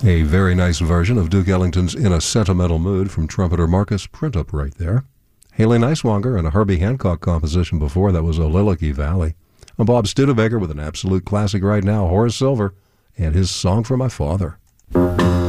A very nice version of Duke Ellington's In a Sentimental Mood from trumpeter Marcus Printup right there. Haley Neiswanger and a Herbie Hancock composition before that was Oliliki Valley. I'm Bob Studebaker with an absolute classic right now, Horace Silver and his Song for My Father.